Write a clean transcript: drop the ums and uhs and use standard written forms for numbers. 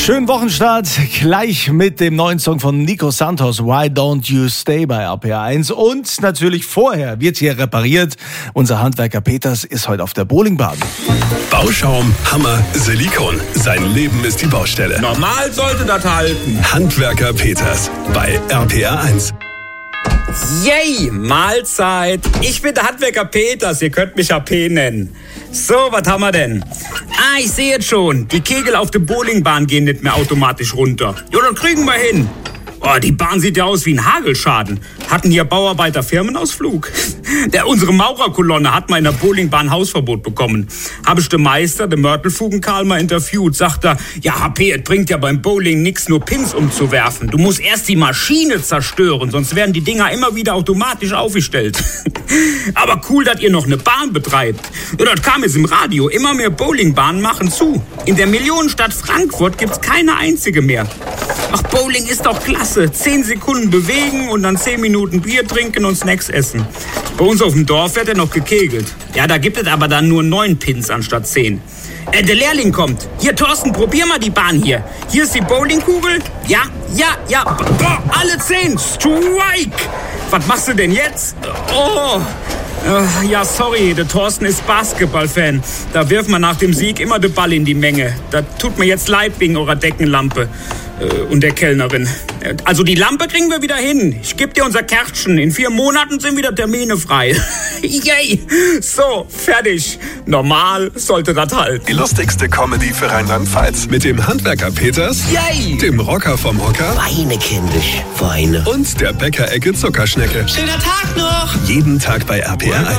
Schönen Wochenstart, gleich mit dem neuen Song von Nico Santos, Why Don't You Stay bei RPR1. Und natürlich vorher wird hier repariert. Unser Handwerker Peters ist heute auf der Bowlingbahn. Bauschaum, Hammer, Silikon. Sein Leben ist die Baustelle. Normal sollte das halten. Handwerker Peters bei RPR1. Yay, Mahlzeit. Ich bin der Handwerker Peters, ihr könnt mich AP nennen. So, was haben wir denn? Ich sehe jetzt schon, die Kegel auf der Bowlingbahn gehen nicht mehr automatisch runter. Ja, dann kriegen wir hin. Oh, die Bahn sieht ja aus wie ein Hagelschaden. Hatten hier Bauarbeiter Firmenausflug? Unsere Maurerkolonne hat mal in der Bowlingbahn Hausverbot bekommen. Habe ich den Meister, den Mörtelfugenkarl, mal interviewt. Sagt er, ja HP, es bringt ja beim Bowling nix, nur Pins umzuwerfen. Du musst erst die Maschine zerstören, sonst werden die Dinger immer wieder automatisch aufgestellt. Aber cool, dass ihr noch eine Bahn betreibt. Ja, das kam jetzt im Radio. Immer mehr Bowlingbahnen machen zu. In der Millionenstadt Frankfurt gibt's keine einzige mehr. Ach, Bowling ist doch klasse. 10 Sekunden bewegen und dann 10 Minuten Bier trinken und Snacks essen. Bei uns auf dem Dorf wird noch gekegelt. Ja, da gibt es aber dann nur 9 Pins anstatt 10. Der Lehrling kommt. Hier, Thorsten, probier mal die Bahn hier. Hier ist die Bowlingkugel. Ja. Boah, alle 10. Strike. Was machst du denn jetzt? Oh. Ja, sorry, der Thorsten ist Basketballfan. Da wirft man nach dem Sieg immer den Ball in die Menge. Da tut mir jetzt leid wegen eurer Deckenlampe und der Kellnerin. Also die Lampe kriegen wir wieder hin. Ich gebe dir unser Kärtchen. In 4 Monaten sind wieder Termine frei. Yay! So, fertig. Normal sollte das halten. Die lustigste Comedy für Rheinland-Pfalz. Mit dem Handwerker Peters, Yay! dem Rocker vom Hocker Weine, kindisch, Weine. und der Bäckerecke Zuckerschnecke. Schöner Tag noch! Jeden Tag bei RPR1.